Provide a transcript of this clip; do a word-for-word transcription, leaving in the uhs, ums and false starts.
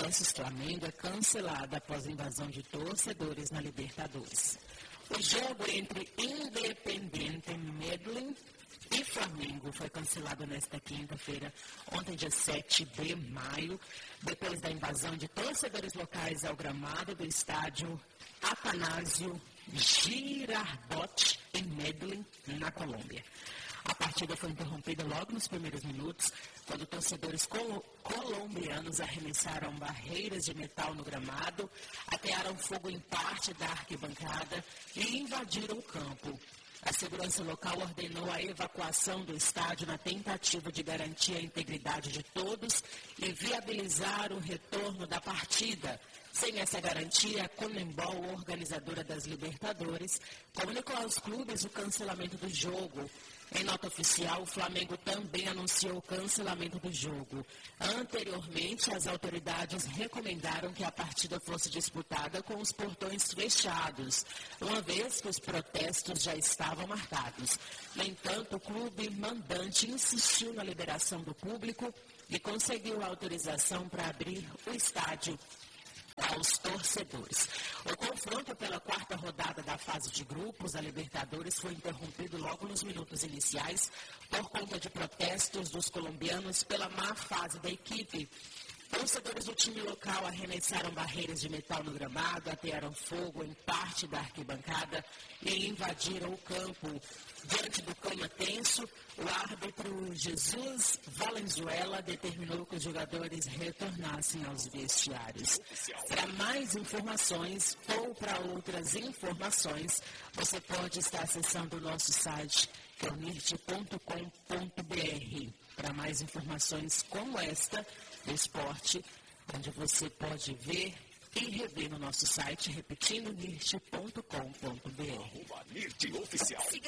versus Flamengo é cancelado após invasão de torcedores na Libertadores. O jogo entre Independiente Medellín e Flamengo foi cancelado nesta quinta-feira, ontem, dia sete de maio, depois da invasão de torcedores locais ao gramado do estádio Atanásio Girardot, em Medellín, na Colômbia. A partida foi interrompida logo nos primeiros minutos, quando torcedores colo- colombianos arremessaram barreiras de metal no gramado, atearam fogo em parte da arquibancada e invadiram o campo. A segurança local ordenou a evacuação do estádio na tentativa de garantir a integridade de todos e viabilizar o retorno da partida. Sem essa garantia, a Conmebol, organizadora das Libertadores, comunicou aos clubes o cancelamento do jogo. Em nota oficial, o Flamengo também anunciou o cancelamento do jogo. Anteriormente, as autoridades recomendaram que a partida fosse disputada com os portões fechados, uma vez que os protestos já estavam marcados. No entanto, o clube mandante insistiu na liberação do público e conseguiu autorização para abrir o estádio aos torcedores. O confronto pela quarta rodada da fase de grupos da Libertadores foi interrompido logo nos minutos iniciais por conta de protestos dos colombianos pela má fase da equipe. Torcedores do time local arremessaram barreiras de metal no gramado, atearam fogo em parte da arquibancada e invadiram o campo. Diante do clima tenso, o árbitro Jesus Valenzuela determinou que os jogadores retornassem aos vestiários. Para mais informações ou para outras informações, você pode estar acessando o nosso site, que é o nirt ponto com ponto b r. Para mais informações como esta do esporte, onde você pode ver e rever no nosso site, repetindo, nirt ponto com ponto b r.